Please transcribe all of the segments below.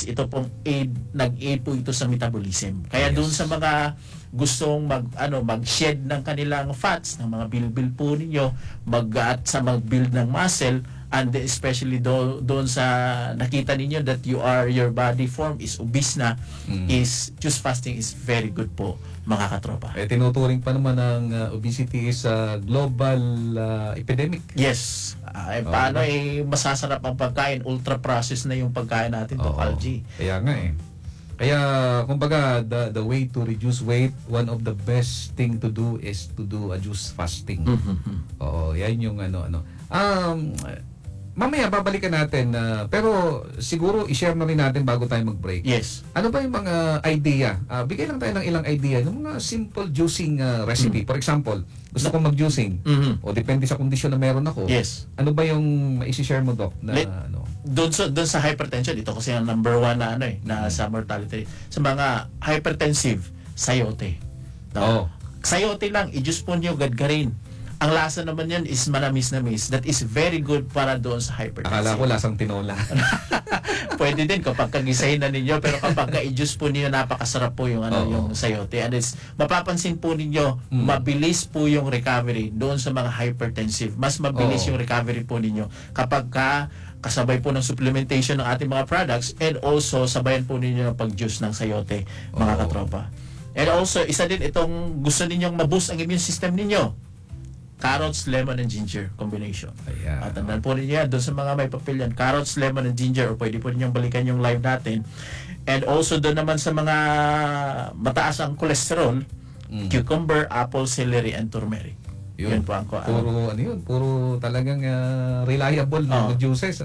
is ito pong nag-aid po ito sa metabolism. Kaya Yes. doon sa mga gustong mag-shed ng kanilang fats, ng mga bilbil po ninyo, at sa mag-build ng muscle, and especially doon sa nakita ninyo that your body form is obese na, is juice fasting is very good po, mga katropa. Tinuturing pa naman ng obesity is a global epidemic. Yes. Paano masasarap ang pagkain, ultra-processed na yung pagkain natin, Doc Algie. Kaya nga Kaya, kumbaga, the way to reduce weight, one of the best thing to do is to do a juice fasting. Oo, yan yung mamaya babalikan natin, pero siguro i-share na rin natin bago tayo mag-break. Yes. Ano ba yung mga idea? Bigay lang tayo ng ilang idea ng mga simple juicing recipe. For example, gusto kong mag-juicing o depende sa kondisyon na meron ako. Yes. Ano ba yung i-share mo, Doc? Na, Doon sa hypertension, ito kasi ang number one na na sa mortality. Sa mga hypertensive, sayote. Sayote lang, i-juice po niyo gadgarin. Ang lasa naman yan is manamis-namis. That is very good para doon sa hypertension. Akala ko lasang tinola. Pwede din kapag kagisahin na ninyo, pero kapag i-juice po niyo, napakasarap po yung yung sayote. And mapapansin po ninyo, mabilis po yung recovery doon sa mga hypertensive. Mas mabilis yung recovery po ninyo kapag kasabay po ng supplementation ng ating mga products, and also sabayan po ninyo ng pag-juice ng sayote, mga katropa. And also, isa din itong gusto ninyong ma-boost ang immune system ninyo. Carrots, lemon, and ginger combination. Ayan. At tandaan po ninyo yan, doon sa mga may papel yan, carrots, lemon, and ginger, o pwede po ninyong balikan yung live natin. And also doon naman sa mga mataas ang cholesterol, cucumber, apple, celery, and turmeric. Yun po ang puro talagang reliable na juices,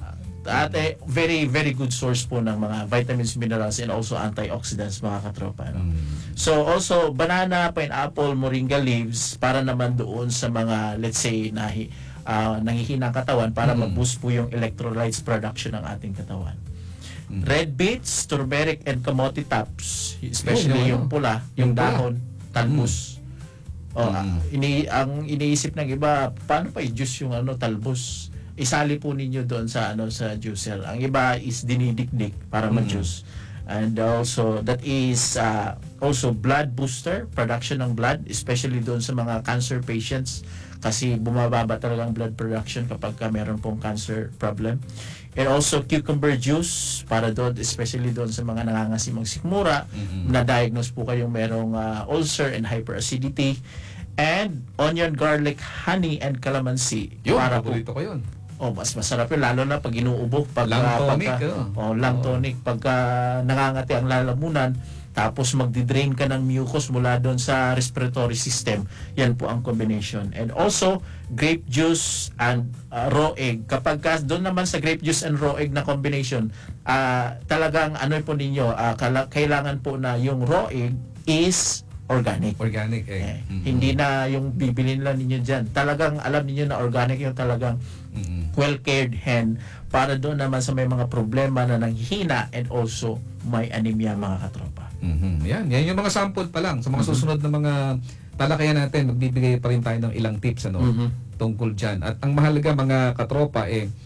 At very, very good source po ng mga vitamins, minerals, and also antioxidants, mga katropa. So, also, banana, pineapple, moringa leaves, para naman doon sa mga, let's say, nangihinang katawan, para mag-boost po yung electrolytes production ng ating katawan. Red beets, turmeric, and kamote tops, especially yung pula, yung dahon, talbos. Ang iniisip ng iba, paano pa i-juice yung talbos? Isali po ninyo doon sa sa juicer. Ang iba is dinidikdik para ma-juice. And also that is also blood booster, production ng blood, especially doon sa mga cancer patients, kasi bumababa talaga ang blood production kapag meron pong cancer problem. And also cucumber juice para doon, especially doon sa mga nangangasimang sikmura, na-diagnose po kayong merong ulcer and hyperacidity. And onion, garlic, honey, and calamansi. Para paborito ko yun. Mas masarap yun, lalo na pag inuubo, lung tonic, lung tonic, pagka nangangati ang lalamunan, tapos magdi-drain ka ng mucus mula doon sa respiratory system. Yan po ang combination. And also, grape juice and raw egg. Kapag doon naman sa grape juice and raw egg na combination, talagang po ninyo, kailangan po na yung raw egg is organic. Organic egg. Hindi na yung bibilin lang ninyo dyan. Talagang alam ninyo na organic yung talagang well-cared hen, para doon naman sa may mga problema na nanghihina and also may anemia, mga katropa. Yan yung mga sample pa lang. Sa mga susunod na mga talakayan natin, magbibigay pa rin tayo ng ilang tips tungkol dyan. At ang mahalaga, mga katropa,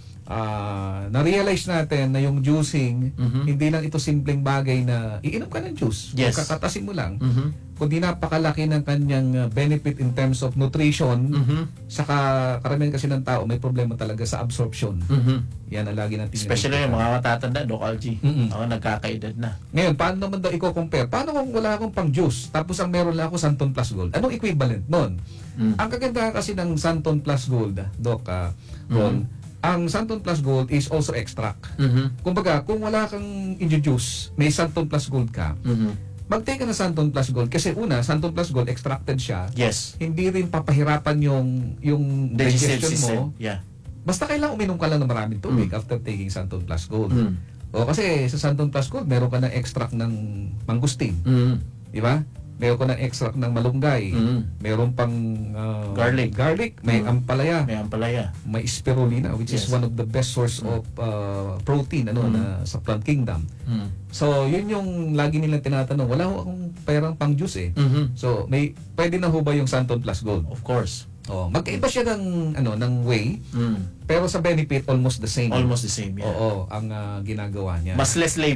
na-realize natin na yung juicing, hindi lang ito simpleng bagay na iinom ka ng juice. Yes. Kakatasin mo lang. Kundi napakalaki ng kanyang benefit in terms of nutrition. Saka karamihan kasi ng tao may problema talaga sa absorption. Yan ang lagi natin. Especially yung mga matatanda, Doc Algie. Nagkakaedad na. Ngayon, paano naman daw i-compare? Paano kung wala akong pang juice, tapos ang meron lang ako Santon Plus Gold? Anong equivalent nun? Ang kagandahan kasi ng Santon Plus Gold, Doc, Ron, ang Santon Plus Gold is also extract. Kumbaga, kung wala kang introduce, may Santon Plus Gold ka, mag-take ka ng Santon Plus Gold kasi una, Santon Plus Gold extracted siya. Yes. Hindi rin papahirapan yung digestion mo. Yeah. Basta kailangan uminom ka lang ng maraming tubig after taking Santon Plus Gold. Kasi sa Santon Plus Gold, meron ka ng extract ng mangustin. Di ba? Meron ka ng extract ng malunggay. Meron pang garlic. May ampalaya. May spirulina, which is one of the best source of protein na sa plant kingdom. So, yun yung lagi nilang tinatanong. Wala ho akong perang pang juice So, pwede na ho ba yung Santon Plus Gold? Of course. Magkaiba siya ng way, pero sa benefit almost the same. Almost the same, yeah. Ang ginagawa niya. Mas less